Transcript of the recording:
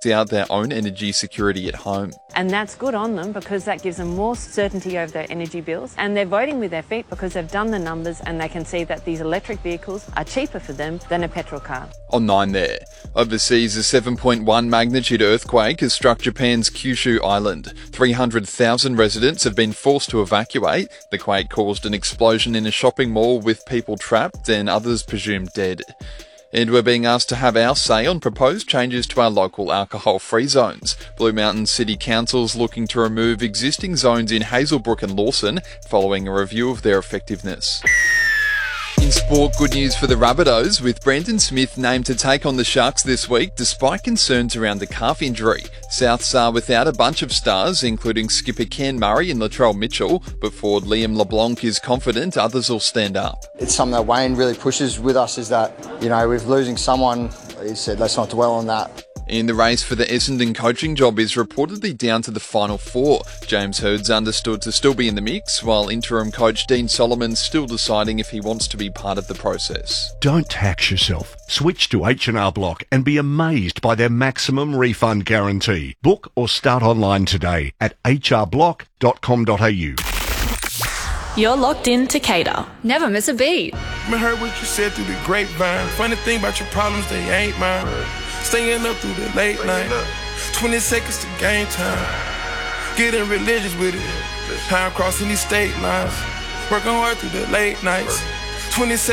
worked out their own energy security at home. And that's good on them because that gives them more certainty over their energy bills. And they're voting with their feet because they've done the numbers and they can see that these electric vehicles are cheaper for them than a petrol car. On 9 there. Overseas, a 7.1 magnitude earthquake has struck Japan's Kyushu Island. 300,000 residents have been forced to evacuate. The quake caused an explosion in a shopping mall with people trapped and others presumed dead. And we're being asked to have our say on proposed changes to our local alcohol-free zones. Blue Mountain City Council's looking to remove existing zones in Hazelbrook and Lawson following a review of their effectiveness. In sport, good news for the Rabbitohs, with Brandon Smith named to take on the Sharks this week despite concerns around the calf injury. Souths are without a bunch of stars, including skipper Ken Murray and Latrell Mitchell, but forward Liam LeBlanc is confident others will stand up. It's something that Wayne really pushes with us, is that, with losing someone, he said, let's not dwell on that. In the race for the Essendon coaching job is reportedly down to the final 4. James Hurd's understood to still be in the mix, while interim coach Dean Solomon's still deciding if he wants to be part of the process. Don't tax yourself. Switch to H&R Block and be amazed by their maximum refund guarantee. Book or start online today at hrblock.com.au. You're locked in to Cater. Never miss a beat. I heard what you said through the grapevine. Funny thing about your problems, they ain't mine. Staying up through the late night. 20 seconds to game time. Getting religious with it. Time crossing these state lines. Working hard through the late nights. 20 seconds.